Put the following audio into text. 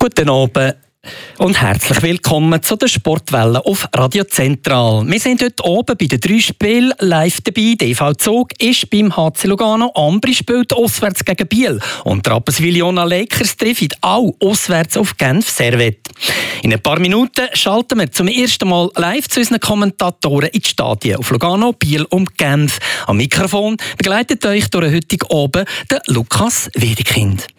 Guten Abend und herzlich willkommen zu der Sportwelle auf Radio Zentral. Wir sind heute oben bei den 3 Spielen live dabei. Der EV Zug ist beim HC Lugano. Ambri spielt auswärts gegen Biel. Und Rapperswil-Jona Lakers treffen auch auswärts auf Genf Servette. In ein paar Minuten schalten wir zum ersten Mal live zu unseren Kommentatoren in die Stadien auf Lugano, Biel und Genf. Am Mikrofon begleitet euch durch heute oben der Lukas Wedekind.